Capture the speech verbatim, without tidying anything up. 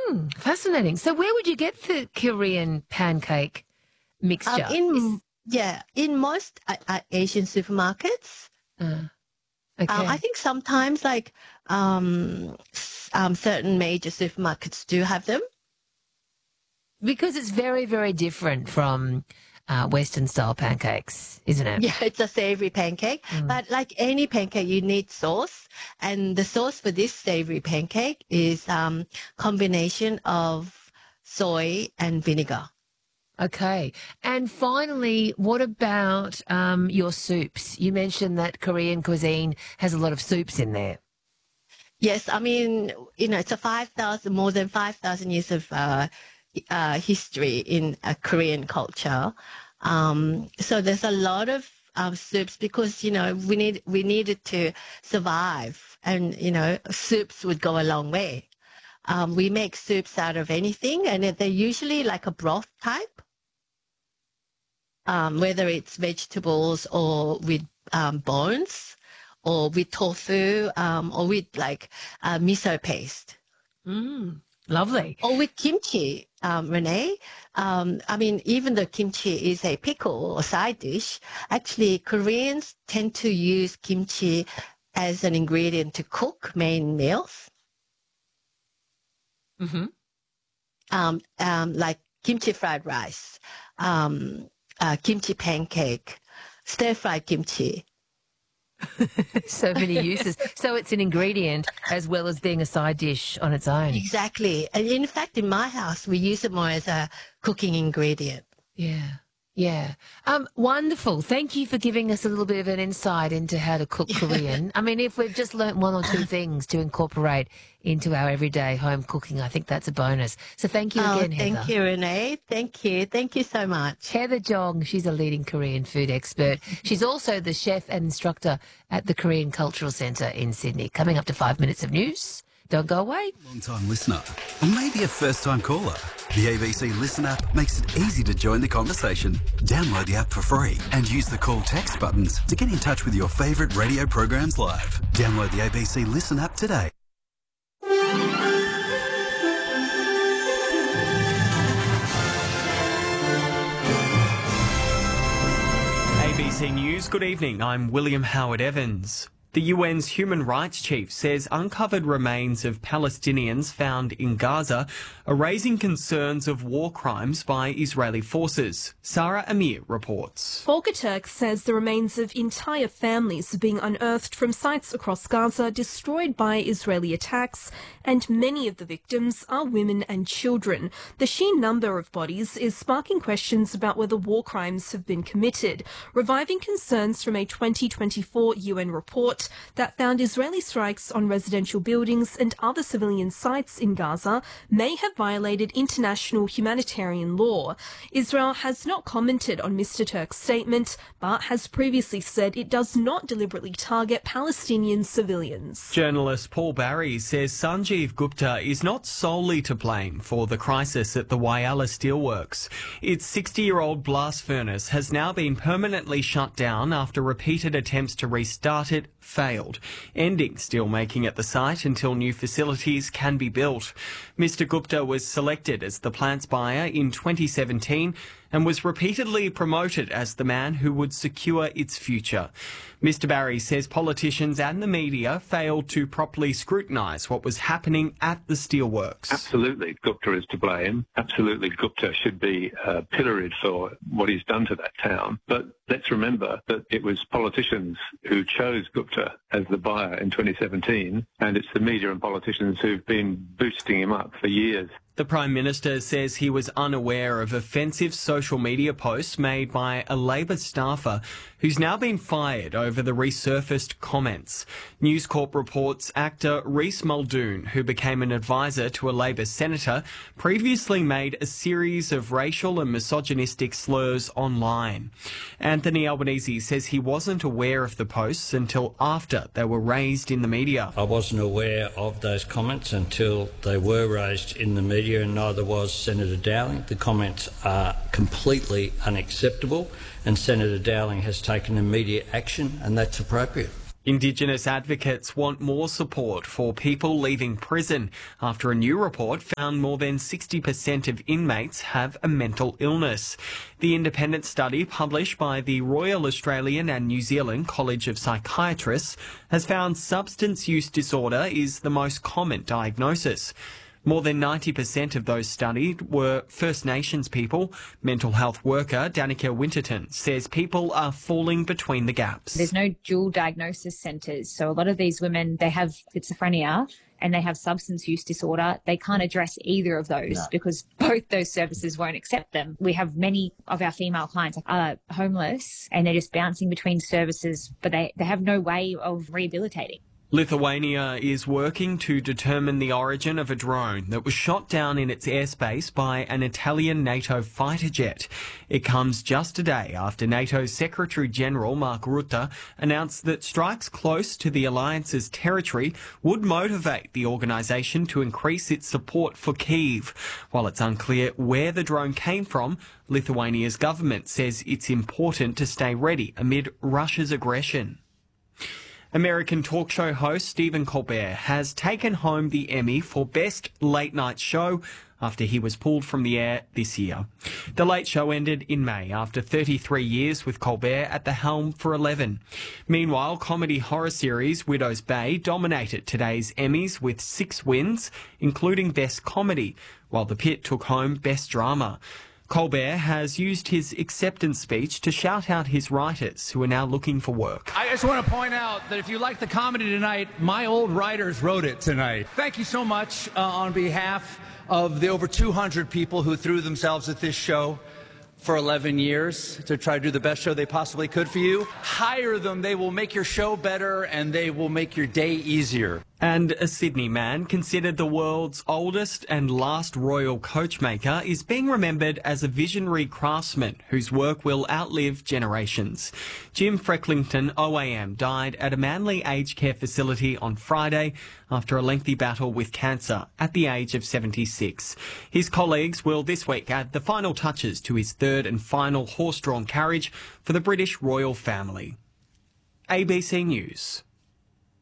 Mm, fascinating. So where would you get the Korean pancake mixture? Um, in Is- yeah, in most uh, uh, Asian supermarkets. uh, okay. Uh, I think sometimes like um, s- um, certain major supermarkets do have them. Because it's very, very different from uh, Western-style pancakes, isn't it? Yeah, it's a savory pancake. But like any pancake, you need sauce. And the sauce for this savory pancake is um combination of soy and vinegar. Okay. And finally, what about um, your soups? You mentioned that Korean cuisine has a lot of soups in there. Yes, I mean, you know, it's a five thousand, more than five thousand years of uh, uh, history in uh, Korean culture. Um, so there's a lot of um, soups because, you know, we need we needed to survive, and, you know, soups would go a long way. Um, we make soups out of anything, and they're usually like a broth type, um, whether it's vegetables or with um, bones, or with tofu, um, or with like uh, miso paste. Mm, lovely. Or with kimchi, um, Renee. Um, I mean, even though kimchi is a pickle or side dish, actually Koreans tend to use kimchi as an ingredient to cook main meals. Mm-hmm. Um, um, like kimchi fried rice, um, uh, kimchi pancake, stir fried kimchi. So many uses. So it's an ingredient as well as being a side dish on its own. Exactly. And in fact, in my house, we use it more as a cooking ingredient. Yeah. Yeah. Um, wonderful. Thank you for giving us a little bit of an insight into how to cook Korean. I mean, if we've just learnt one or two things to incorporate into our everyday home cooking, I think that's a bonus. So thank you Oh, again, thank Heather. you, Renee. Thank you. Thank you so much. Heather Jong, she's a leading Korean food expert. She's also the chef and instructor at the Korean Cultural Centre in Sydney. Coming up to five minutes of news. Don't go away. Long-time listener, or maybe a first-time caller. The A B C Listen app makes it easy to join the conversation. Download the app for free and use the call text buttons to get in touch with your favourite radio programs live. Download the A B C Listen app today. A B C News, good evening. I'm William Howard Evans. The U N's human rights chief says uncovered remains of Palestinians found in Gaza are raising concerns of war crimes by Israeli forces. Sarah Amir reports. Volker Turk says the remains of entire families are being unearthed from sites across Gaza destroyed by Israeli attacks, and many of the victims are women and children. The sheer number of bodies is sparking questions about whether war crimes have been committed, reviving concerns from a twenty twenty-four U N report that found Israeli strikes on residential buildings and other civilian sites in Gaza may have violated international humanitarian law. Israel has not commented on Mister Turk's statement, but has previously said it does not deliberately target Palestinian civilians. Journalist Paul Barry says Sanjeev Gupta is not solely to blame for the crisis at the Whyalla Steelworks. Its sixty-year-old blast furnace has now been permanently shut down after repeated attempts to restart it failed, ending steelmaking at the site until new facilities can be built. Mister Gupta was selected as the plant's buyer in twenty seventeen and was repeatedly promoted as the man who would secure its future. Mister Barry says politicians and the media failed to properly scrutinise what was happening at the steelworks. Absolutely, Gupta is to blame. Absolutely, Gupta should be uh, pilloried for what he's done to that town. But let's remember that it was politicians who chose Gupta as the buyer in twenty seventeen, and it's the media and politicians who've been boosting him up for years. The Prime Minister says he was unaware of offensive social media posts made by a Labor staffer who's now been fired over the resurfaced comments. News Corp reports actor Reese Muldoon, who became an advisor to a Labor senator, previously made a series of racial and misogynistic slurs online. Anthony Albanese says he wasn't aware of the posts until after they were raised in the media. I wasn't aware of those comments until they were raised in the media, and neither was Senator Dowling. The comments are completely unacceptable, and Senator Dowling has taken immediate action, and that's appropriate. Indigenous advocates want more support for people leaving prison after a new report found more than sixty percent of inmates have a mental illness. The independent study published by the Royal Australian and New Zealand College of Psychiatrists has found substance use disorder is the most common diagnosis. More than ninety percent of those studied were First Nations people. Mental health worker Danica Winterton says people are falling between the gaps. There's no dual diagnosis centres, so a lot of these women, they have schizophrenia and they have substance use disorder. They can't address either of those no. because both those services won't accept them. We have many of our female clients are homeless and they're just bouncing between services, but they, they have no way of rehabilitating. Lithuania is working to determine the origin of a drone that was shot down in its airspace by an Italian NATO fighter jet. It comes just a day after NATO's Secretary-General Mark Rutte announced that strikes close to the alliance's territory would motivate the organisation to increase its support for Kyiv. While it's unclear where the drone came from, Lithuania's government says it's important to stay ready amid Russia's aggression. American talk show host Stephen Colbert has taken home the Emmy for Best Late Night Show after he was pulled from the air this year. The Late Show ended in May after thirty-three years with Colbert at the helm for eleven. Meanwhile, comedy horror series Widow's Bay dominated today's Emmys with six wins, including Best Comedy, while The Pit took home Best Drama. Colbert has used his acceptance speech to shout out his writers who are now looking for work. I just want to point out that if you like the comedy tonight, my old writers wrote it tonight. Thank you so much uh, on behalf of the over two hundred people who threw themselves at this show for eleven years to try to do the best show they possibly could for you. Hire them. They will make your show better and they will make your day easier. And a Sydney man considered the world's oldest and last royal coachmaker is being remembered as a visionary craftsman whose work will outlive generations. Jim Frecklington O A M died at a Manly aged care facility on Friday after a lengthy battle with cancer at the age of seventy-six. His colleagues will this week add the final touches to his third and final horse-drawn carriage for the British royal family. A B C News.